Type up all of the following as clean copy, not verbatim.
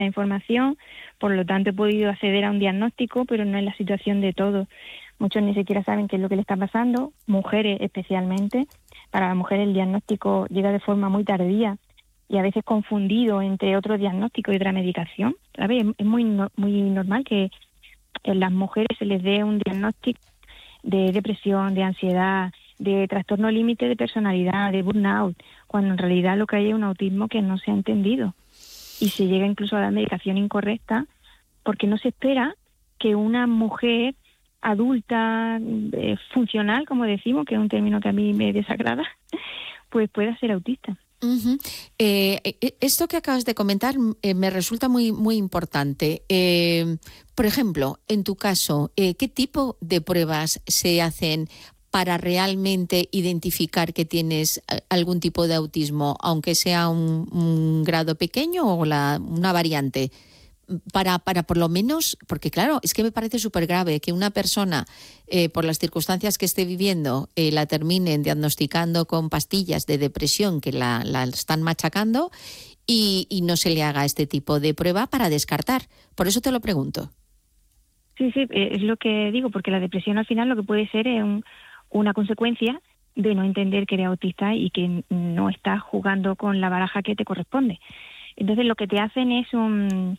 esta información, por lo tanto he podido acceder a un diagnóstico, pero no es la situación de todos. Muchos ni siquiera saben qué es lo que le está pasando, mujeres especialmente. Para las mujeres el diagnóstico llega de forma muy tardía y a veces confundido entre otro diagnóstico y otra medicación. ¿Sabes? Es muy normal que a las mujeres se les dé un diagnóstico de depresión, de ansiedad, de trastorno límite de personalidad, de burnout, cuando en realidad lo que hay es un autismo que no se ha entendido. Y se llega incluso a la medicación incorrecta porque no se espera que una mujer adulta, funcional, como decimos, que es un término que a mí me desagrada, pues pueda ser autista. Uh-huh. Esto que acabas de comentar me resulta muy, muy importante. Por ejemplo, en tu caso, ¿qué tipo de pruebas se hacen para realmente identificar que tienes algún tipo de autismo, aunque sea un grado pequeño o una variante? Para por lo menos, porque claro, es que me parece súper grave que una persona, por las circunstancias que esté viviendo, la terminen diagnosticando con pastillas de depresión que la están machacando y no se le haga este tipo de prueba para descartar. Por eso te lo pregunto. Sí, es lo que digo, porque la depresión al final lo que puede ser es una consecuencia de no entender que eres autista y que no estás jugando con la baraja que te corresponde. Entonces lo que te hacen es son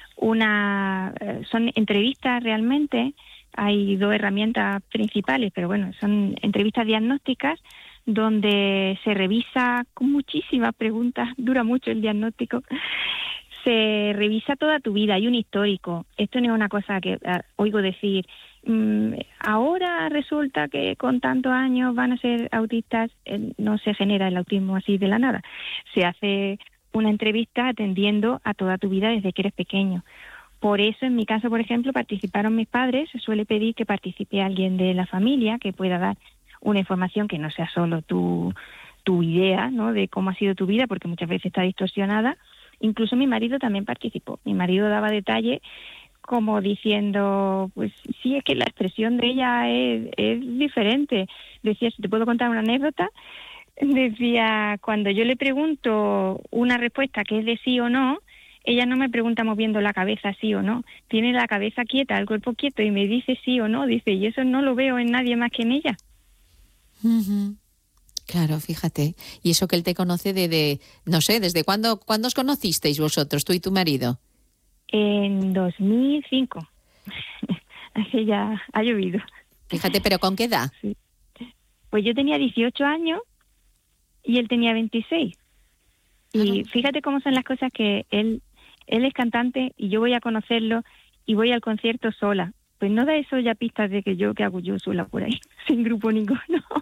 entrevistas realmente. Hay dos herramientas principales, pero bueno, son entrevistas diagnósticas donde se revisa con muchísimas preguntas, dura mucho el diagnóstico, se revisa toda tu vida, hay un histórico. Esto no es una cosa que oigo decir, ahora resulta que con tantos años van a ser autistas. No se genera el autismo así de la nada. Se hace una entrevista atendiendo a toda tu vida desde que eres pequeño. Por eso, en mi caso, por ejemplo, participaron mis padres. Se suele pedir que participe alguien de la familia que pueda dar una información que no sea solo tu idea, ¿no?, de cómo ha sido tu vida, porque muchas veces está distorsionada. Incluso mi marido también participó. Mi marido daba detalles como diciendo, pues sí, es que la expresión de ella es diferente. Decía, si te puedo contar una anécdota, decía, cuando yo le pregunto una respuesta que es de sí o no, ella no me pregunta moviendo la cabeza sí o no, tiene la cabeza quieta, el cuerpo quieto y me dice sí o no, dice, y eso no lo veo en nadie más que en ella. Uh-huh. Claro, fíjate. Y eso que él te conoce no sé, ¿desde cuándo os conocisteis vosotros, tú y tu marido? En 2005. Así ya ha llovido. Fíjate, ¿pero con qué edad? Sí. Pues yo tenía 18 años y él tenía 26. Y fíjate cómo son las cosas, que él es cantante y yo voy a conocerlo y voy al concierto sola. Pues no da eso ya pistas de que qué hago yo sola por ahí, sin grupo ninguno.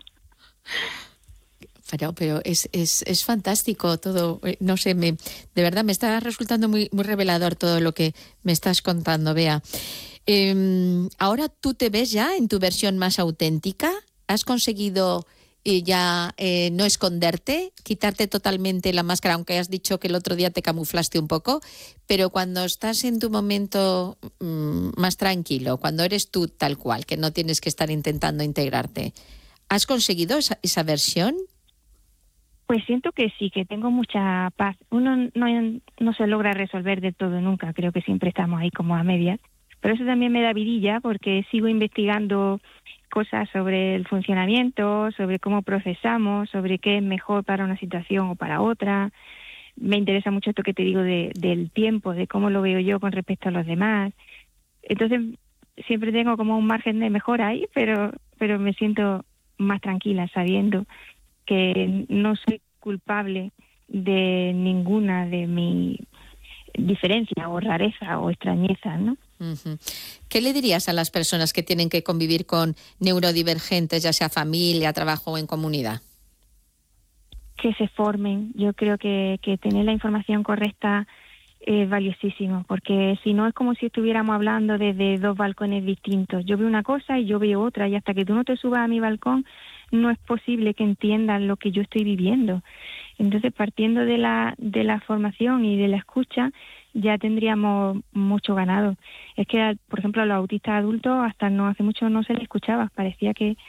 Pero es fantástico todo, no sé, de verdad me está resultando muy, muy revelador todo lo que me estás contando, Bea. Ahora tú te ves ya en tu versión más auténtica. ¿Has conseguido ya no esconderte, quitarte totalmente la máscara, aunque has dicho que el otro día te camuflaste un poco? Pero cuando estás en tu momento más tranquilo, cuando eres tú tal cual, que no tienes que estar intentando integrarte, ¿has conseguido esa versión? Pues siento que sí, que tengo mucha paz. Uno no se logra resolver de todo nunca, creo que siempre estamos ahí como a medias. Pero eso también me da vidilla porque sigo investigando cosas sobre el funcionamiento, sobre cómo procesamos, sobre qué es mejor para una situación o para otra. Me interesa mucho esto que te digo del tiempo, de cómo lo veo yo con respecto a los demás. Entonces siempre tengo como un margen de mejora ahí, pero me siento más tranquila sabiendo que no soy culpable de ninguna de mi diferencia o rareza o extrañeza, ¿no? Uh-huh. ¿Qué le dirías a las personas que tienen que convivir con neurodivergentes, ya sea familia, trabajo o en comunidad? Que se formen. Yo creo que tener la información correcta es valiosísimo, porque si no es como si estuviéramos hablando desde dos balcones distintos. Yo veo una cosa y yo veo otra, y hasta que tú no te subas a mi balcón no es posible que entiendan lo que yo estoy viviendo. Entonces, partiendo de la formación y de la escucha, ya tendríamos mucho ganado. Es que, por ejemplo, a los autistas adultos hasta no hace mucho no se les escuchaba, parecía que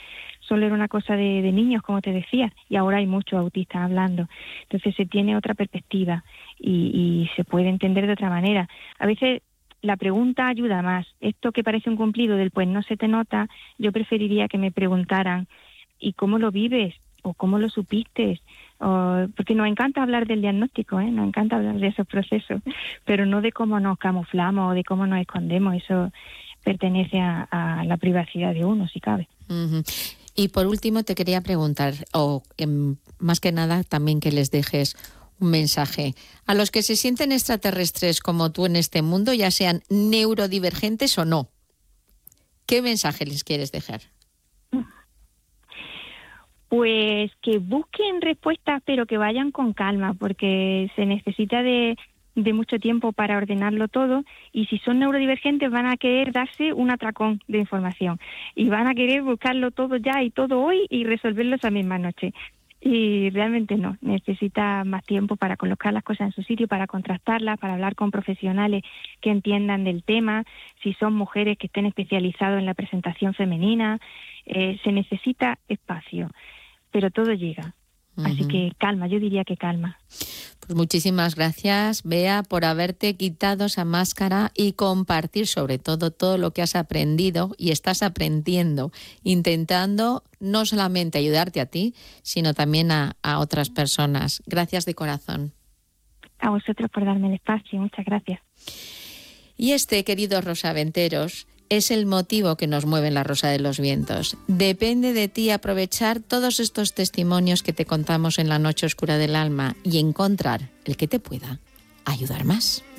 solo era una cosa de niños, como te decía, y ahora hay muchos autistas hablando. Entonces se tiene otra perspectiva y se puede entender de otra manera. A veces la pregunta ayuda más. Esto que parece un cumplido del pues no se te nota, yo preferiría que me preguntaran ¿y cómo lo vives? ¿O cómo lo supiste? Porque nos encanta hablar del diagnóstico, nos encanta hablar de esos procesos, pero no de cómo nos camuflamos o de cómo nos escondemos. Eso pertenece a la privacidad de uno, si cabe. Uh-huh. Y por último te quería preguntar, más que nada también que les dejes un mensaje a los que se sienten extraterrestres como tú en este mundo, ya sean neurodivergentes o no. ¿Qué mensaje les quieres dejar? Pues que busquen respuestas, pero que vayan con calma, porque se necesita de mucho tiempo para ordenarlo todo, y si son neurodivergentes van a querer darse un atracón de información y van a querer buscarlo todo ya y todo hoy y resolverlo esa misma noche. Y realmente no, necesita más tiempo para colocar las cosas en su sitio, para contrastarlas, para hablar con profesionales que entiendan del tema, si son mujeres que estén especializadas en la presentación femenina. Se necesita espacio, pero todo llega. Así que calma, yo diría que calma. Pues muchísimas gracias, Bea, por haberte quitado esa máscara y compartir sobre todo lo que has aprendido y estás aprendiendo, intentando no solamente ayudarte a ti, sino también a otras personas. Gracias de corazón. A vosotros por darme el espacio, muchas gracias. Y queridos rosaventeros, es el motivo que nos mueve en la Rosa de los Vientos. Depende de ti aprovechar todos estos testimonios que te contamos en la noche oscura del alma y encontrar el que te pueda ayudar más.